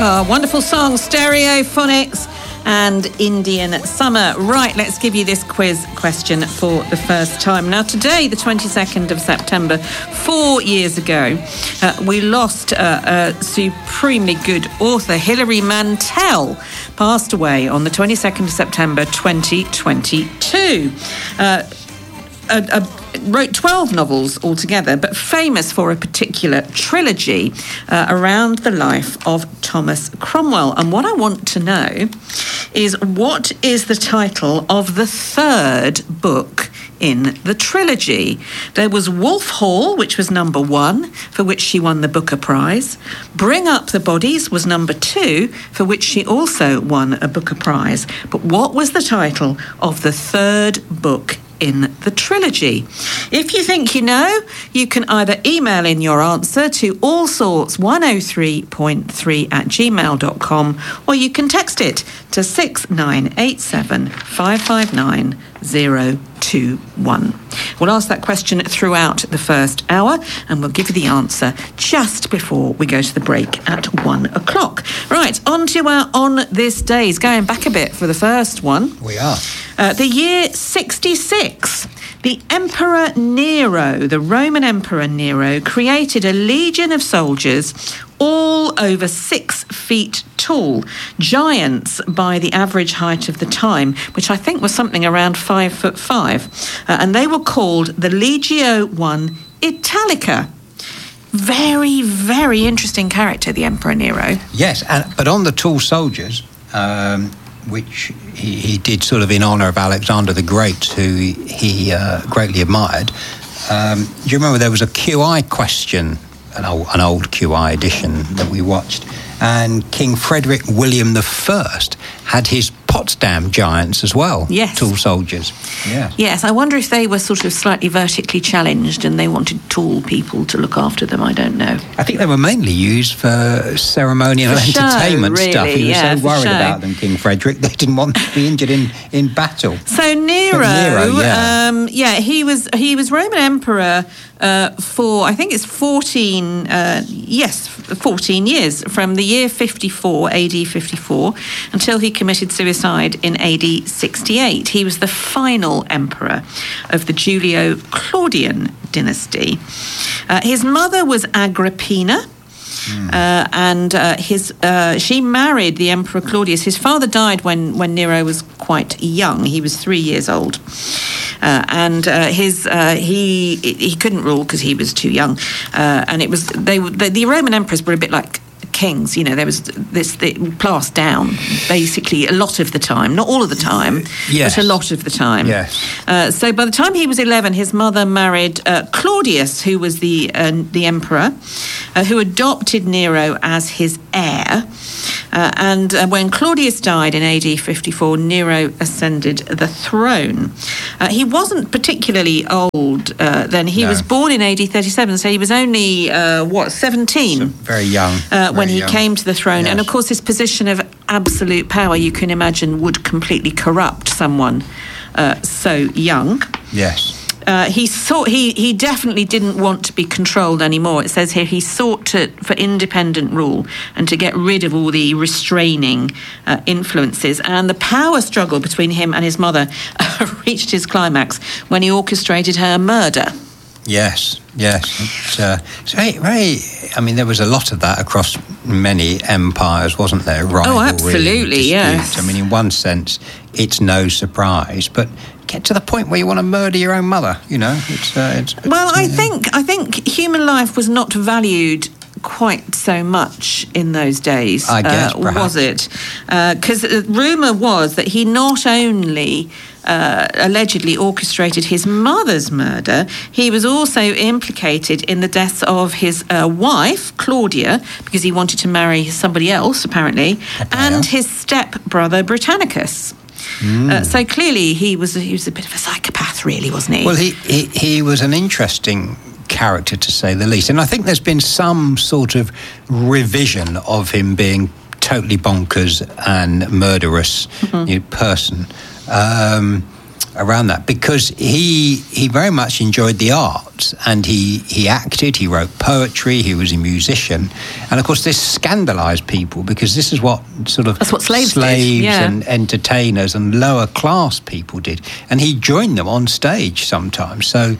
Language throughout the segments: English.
Wonderful song, Stereophonics and Indian Summer. Right, let's give you this quiz question for the first time. Now, today, the 22nd of September, 4 years ago, we lost a supremely good author. Hilary Mantel passed away on the 22nd of September 2022. Wrote 12 novels altogether, but famous for a particular trilogy around the life of Thomas Cromwell. And what I want to know is, what is the title of the third book in the trilogy? There was Wolf Hall, which was number 1, for which she won the Booker Prize. Bring Up the Bodies was number 2, for which she also won a Booker Prize. But what was the title of the third book in the trilogy? If you think you know, you can either email in your answer to allsorts103.3@gmail.com, or you can text it to 6987 559 021. We'll ask that question throughout the first hour, and we'll give you the answer just before we go to the break at 1 o'clock. Right, on to our On This Days. Going back a bit for the first one. We are. The year 66. The Emperor Nero, the Roman Emperor Nero, created a legion of soldiers all over 6 feet tall, giants by the average height of the time, which I think was something around 5'5", and they were called the Legio I Italica. Very, very interesting character, the Emperor Nero. Yes, but on the tall soldiers, which he did sort of in honour of Alexander the Great, who he greatly admired. Do you remember there was a QI question, an old QI edition that we watched, and King Frederick William I had his Potsdam giants as well. Yes. Tall soldiers. Yeah. Yes, I wonder if they were sort of slightly vertically challenged and they wanted tall people to look after them. I don't know. I think they were mainly used for ceremonial entertainment stuff. He was so worried about them, King Frederick. They didn't want to be injured in battle. So Nero, he was Roman Emperor for, I think it's 14 years, from the year 54, AD 54, until he committed suicide in AD 68. He was the final emperor of the Julio-Claudian dynasty. His mother was Agrippina, and she married the Emperor Claudius. His father died when Nero was quite young. He was 3 years old. He couldn't rule because he was too young. And it was the Roman emperors were a bit like kings, there was this passed down basically a lot of the time, not all of the time, yes, but a lot of the time. Yes. So by the time he was 11, his mother married Claudius, who was the emperor, who adopted Nero as his heir. And when Claudius died in AD 54, Nero ascended the throne. He wasn't particularly old then. He was born in AD 37, so he was only, 17? So very young. When he came to the throne. Yes. And of course, his position of absolute power, you can imagine, would completely corrupt someone so young. Yes. He definitely didn't want to be controlled anymore. It says here he sought for independent rule and to get rid of all the restraining influences. And the power struggle between him and his mother reached its climax when he orchestrated her murder. Yes. It's very. I mean, there was a lot of that across many empires, wasn't there? Rivalry, absolutely, disputes. yes. I mean, in one sense, it's no surprise, but get to the point where you want to murder your own mother. I think human life was not valued quite so much in those days. I guess, perhaps. Was it? Because rumour was that he not only allegedly orchestrated his mother's murder, he was also implicated in the deaths of his wife, Claudia, because he wanted to marry somebody else, apparently, and his step-brother, Britannicus. So clearly he was a bit of a psychopath, really, wasn't he? Well, he was an interesting character, to say the least. And I think there's been some sort of revision of him being totally bonkers and murderous person. around that, because he very much enjoyed the arts, and he acted, he wrote poetry, he was a musician, and of course this scandalised people, because this is what that's what slaves did. And entertainers and lower class people did, and he joined them on stage sometimes. So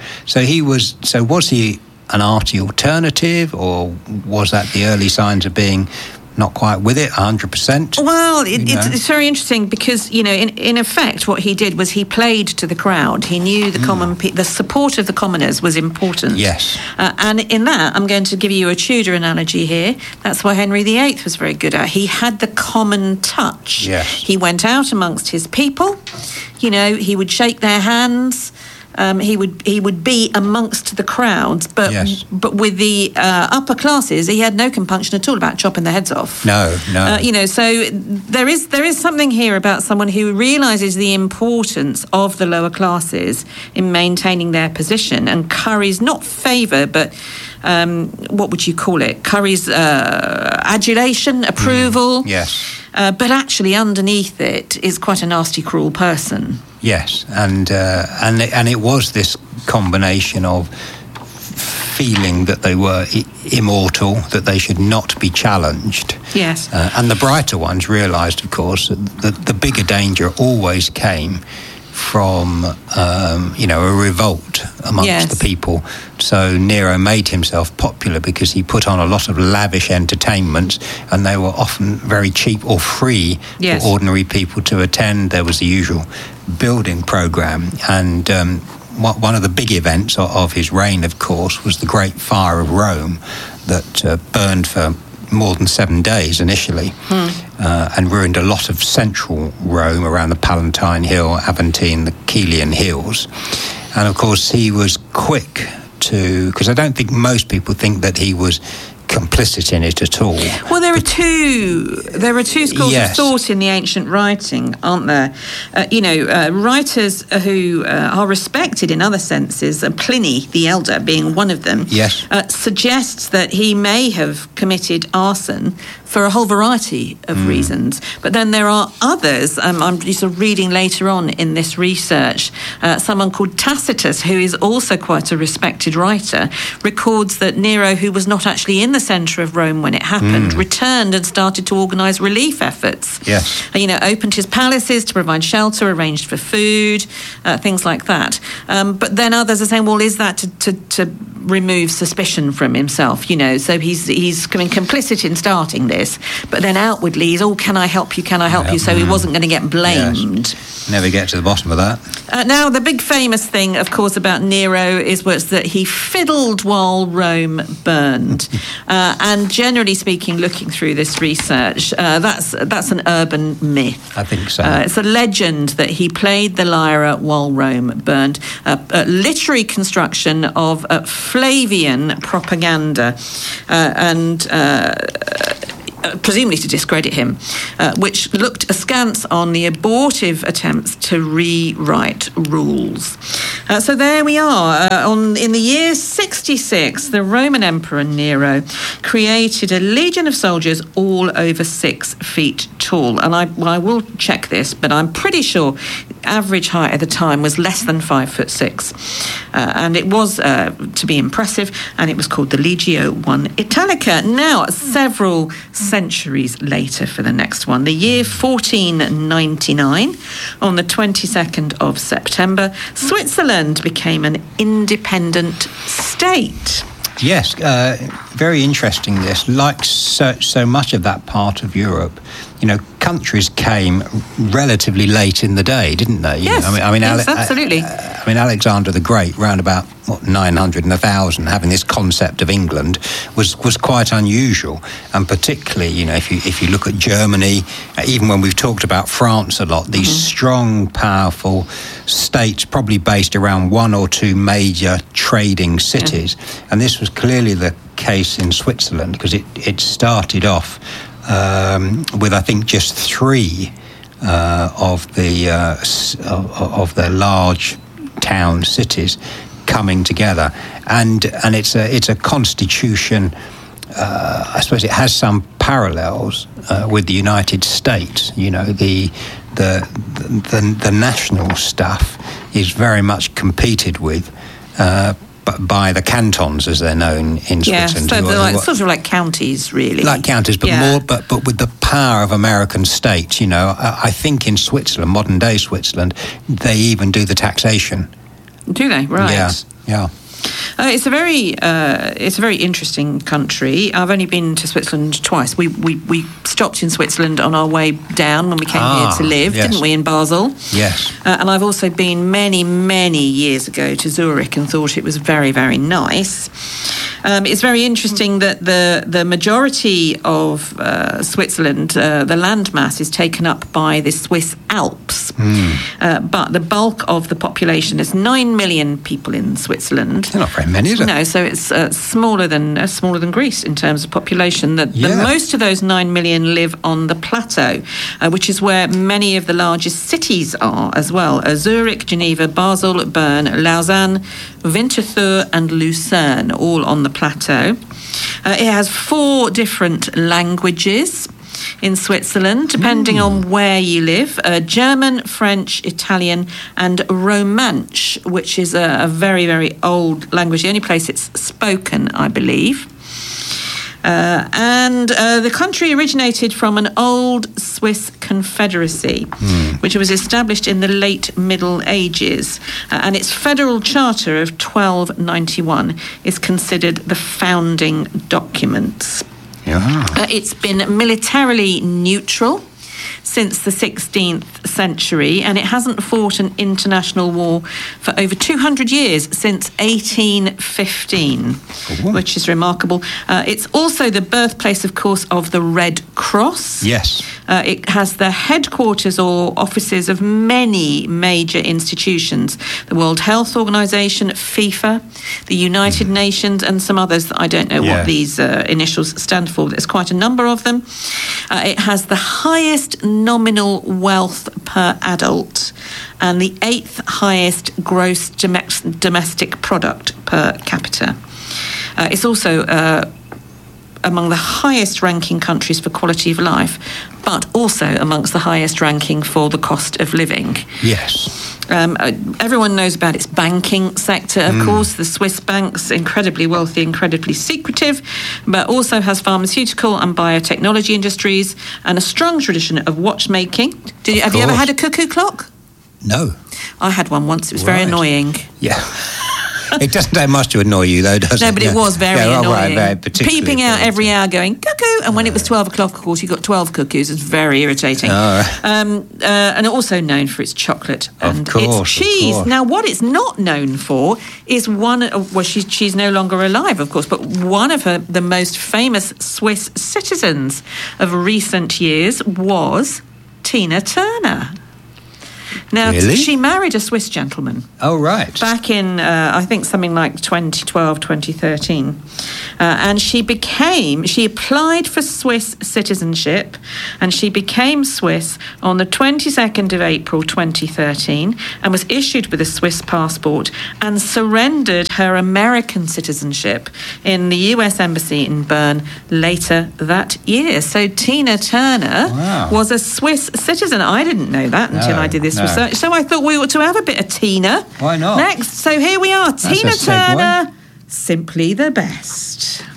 was he an arty alternative, or was that the early signs of being not quite with it 100%? Well, it's very interesting, because in effect what he did was he played to the crowd. He knew the support of the commoners was important. Yes. And in that, I'm going to give you a Tudor analogy here. That's what Henry VIII was very good at. He had the common touch. Yes. He went out amongst his people. He would shake their hands. He would be amongst the crowds, but with the upper classes, he had no compunction at all about chopping their heads off. No. So there is something here about someone who realises the importance of the lower classes in maintaining their position, and curries not favour, but what would you call it? Curries adulation, approval. Yes. But actually, underneath it is quite a nasty, cruel person. Yes, and it was this combination of feeling that they were immortal, that they should not be challenged. Yes. And the brighter ones realised, of course, that the bigger danger always came from a revolt amongst the people. So Nero made himself popular because he put on a lot of lavish entertainments, and they were often very cheap or free for ordinary people to attend. There was the usual building program, and one of the big events of his reign, of course, was the Great Fire of Rome that burned for more than 7 days initially, and ruined a lot of central Rome around the Palatine Hill, Aventine, the Caelian Hills. And of course he was quick to, because I don't think most people think that he was complicit in it at all. Well, there are two schools of thought in the ancient writing, aren't there? Writers who are respected in other senses, Pliny the Elder being one of them, suggests that he may have committed arson for a whole variety of reasons. But then there are others, I'm sort of reading later on in this research, someone called Tacitus, who is also quite a respected writer, records that Nero, who was not actually in the centre of Rome when it happened, returned and started to organise relief efforts. Yes. Opened his palaces to provide shelter, arranged for food, things like that. But then others are saying, well, is that to remove suspicion from himself? So he's coming complicit in starting this, but then outwardly he's, can I help you? Can I help you? So he wasn't going to get blamed. Yes. Never get to the bottom of that. Now, the big famous thing, of course, about Nero was that he fiddled while Rome burned. And generally speaking, looking through this research, that's an urban myth. I think so. It's a legend that he played the lyra while Rome burned. A literary construction of Flavian propaganda, and presumably to discredit him, which looked askance on the abortive attempts to rewrite rules. So there we are. In the year 66, the Roman Emperor Nero created a legion of soldiers all over 6 feet tall. And I will check this, but I'm pretty sure average height at the time was less than 5'6", and it was to be impressive, and it was called the Legio I Italica. Now, several centuries later for the next one, the year 1499, on the 22nd of September, Switzerland became an independent state. Yes, very interesting this. Like so much of that part of Europe, countries came relatively late in the day, didn't they? Yes, absolutely. Alexander the Great, round about 900 and 1000, having this concept of England was quite unusual. And particularly, if you look at Germany, even when we've talked about France a lot, these strong, powerful states, probably based around 1 or 2 major trading cities. And this was clearly the case in Switzerland, because it started off with, I think, just 3 of the large town cities coming together, and it's a constitution. I suppose it has some parallels with the United States. the national stuff is very much competed with by the cantons, as they're known in Switzerland. Yeah, so they're sort of like counties, really. Like counties, but more, but with the power of American states. You know, I think in Switzerland, modern day Switzerland, they even do the taxation. Do they? Right. Yeah. It's a very interesting country. I've only been to Switzerland twice. We stopped in Switzerland on our way down when we came here to live, yes. didn't we, in Basel? Yes. And I've also been many years ago to Zurich and thought it was very, very nice. It's very interesting that the majority of Switzerland, the landmass, is taken up by the Swiss Alps. But the bulk of the population is 9 million people in Switzerland. They're not very many, is it? No, so it's smaller than Greece in terms of population. The most of those 9 million live on the plateau, which is where many of the largest cities are as well. Zurich, Geneva, Basel, Bern, Lausanne, Winterthur and Lucerne, all on the plateau. It has 4 different languages in Switzerland, depending on where you live. German, French, Italian and Romansh, which is a very, very old language. The only place it's spoken, I believe. And the country originated from an old Swiss confederacy, which was established in the late Middle Ages. And its federal charter of 1291 is considered the founding documents. Yeah. It's been militarily neutral since the 16th century, and it hasn't fought an international war for over 200 years, since 1815, which is remarkable. It's also the birthplace, of course, of the Red Cross. Yes. It has the headquarters or offices of many major institutions: the World Health Organization, FIFA, the United Nations, and some others that I don't know what these initials stand for. There's quite a number of them. It has the highest nominal wealth per adult and the 8th highest gross domestic product per capita. It's also among the highest ranking countries for quality of life, but also amongst the highest ranking for the cost of living. Yes. Everyone knows about its banking sector, of course. The Swiss banks, incredibly wealthy, incredibly secretive, but also has pharmaceutical and biotechnology industries and a strong tradition of watchmaking. Have you ever had a cuckoo clock? No. I had one once. It was very annoying. Yeah. It doesn't take much to annoy you, though, does it? No, but it was very annoying. Very peeping out every hour going, cuckoo, and when it was 12 o'clock, of course, you got 12 cuckoos. It's very irritating. And also known for its chocolate and its cheese. Now, what it's not known for is she's no longer alive, of course, but one of the most famous Swiss citizens of recent years was Tina Turner. Now, she married a Swiss gentleman. Oh, right. Back in, I think, something like 2012, 2013. And she applied for Swiss citizenship, and she became Swiss on the 22nd of April, 2013, and was issued with a Swiss passport and surrendered her American citizenship in the US Embassy in Bern later that year. So Tina Turner was a Swiss citizen. I didn't know that until I did this research. So I thought we ought to have a bit of Tina. Why not? Next. So here we are. Tina Turner, simply the best.